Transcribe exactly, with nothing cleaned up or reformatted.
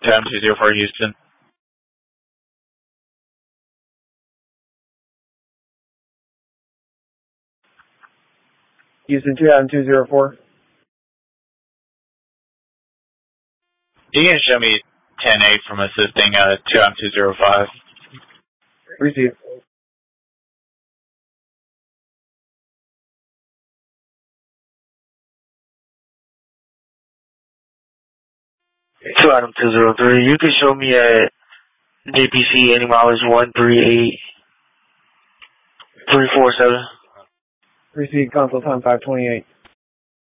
two Adam two zero four Houston. Houston two Adam two zero four. You can show me ten eight from assisting uh, two Adam two zero five. Receive. two Adam two zero three. You can show me at J P C any mileage one three eight three four seven. Receive console time five twenty-eight.